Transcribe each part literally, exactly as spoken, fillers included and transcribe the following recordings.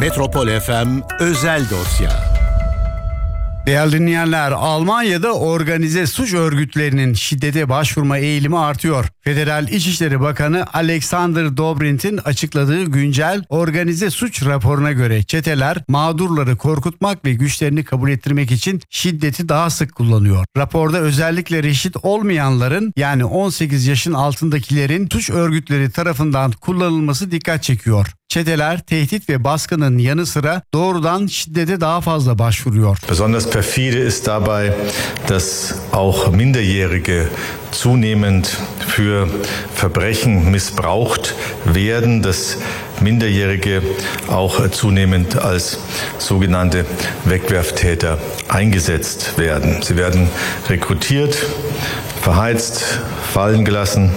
Metropol F M özel dosya. Değerli dinleyenler, Almanya'da organize suç örgütlerinin şiddete başvurma eğilimi artıyor. Federal İçişleri Bakanı Alexander Dobrinth'in açıkladığı güncel organize suç raporuna göre çeteler mağdurları korkutmak ve güçlerini kabul ettirmek için şiddeti daha sık kullanıyor. Raporda özellikle reşit olmayanların, yani on sekiz yaşın altındakilerin suç örgütleri tarafından kullanılması dikkat çekiyor. Çeteler tehdit ve baskının yanı sıra doğrudan şiddete daha fazla başvuruyor. Besonders perfide ist dabei, dass auch Minderjährige zunehmend für Verbrechen missbraucht werden, dass Minderjährige auch zunehmend als sogenannte Wegwerftäter eingesetzt werden. Sie werden rekrutiert, verheizt, fallen gelassen,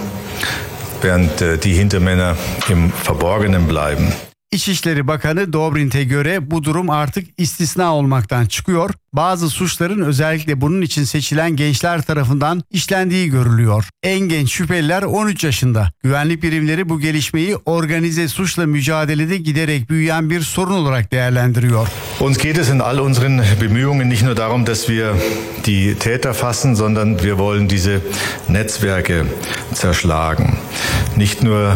während die Hintermänner im Verborgenen bleiben. İçişleri Bakanı Dobrinth'e göre bu durum artık istisna olmaktan çıkıyor. Bazı suçların özellikle bunun için seçilen gençler tarafından işlendiği görülüyor. En genç şüpheliler on üç yaşında. Güvenlik birimleri bu gelişmeyi organize suçla mücadelede giderek büyüyen bir sorun olarak değerlendiriyor. Uns geht es in all unseren Bemühungen nicht nur darum, dass wir die Täter fassen, sondern wir wollen diese Netzwerke zerschlagen. Nicht nur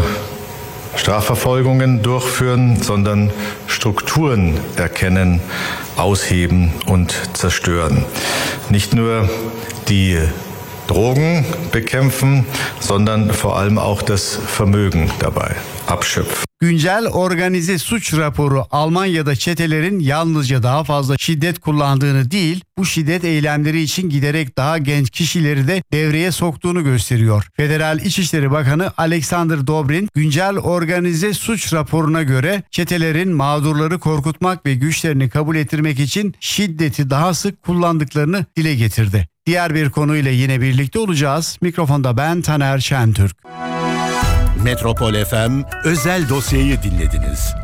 Strafverfolgungen durchführen, sondern Strukturen erkennen, ausheben und zerstören. Nicht nur die Drogen bekämpfen, sondern vor allem auch das Vermögen dabei abschöpfen. Güncel organize suç raporu Almanya'da çetelerin yalnızca daha fazla şiddet kullandığını değil, bu şiddet eylemleri için giderek daha genç kişileri de devreye soktuğunu gösteriyor. Federal İçişleri Bakanı Alexander Dobrinth, güncel organize suç raporuna göre çetelerin mağdurları korkutmak ve güçlerini kabul ettirmek için şiddeti daha sık kullandıklarını dile getirdi. Diğer bir konuyla yine birlikte olacağız. Mikrofonda ben Taner Şentürk. Metropol F M özel dosyayı dinlediniz.